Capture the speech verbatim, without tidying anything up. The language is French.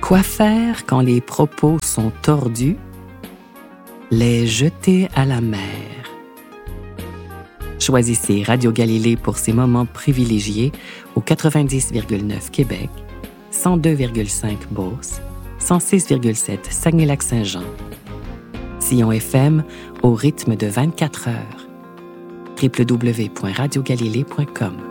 Quoi faire quand les propos sont tordus? Les jeter à la mer. Choisissez Radio Galilée pour ces moments privilégiés au quatre-vingt-dix virgule neuf Québec, cent deux virgule cinq Beauce, cent six virgule sept Saguenay-Lac-Saint-Jean. Sillon F M au rythme de vingt-quatre heures. w w w point radio galilée point com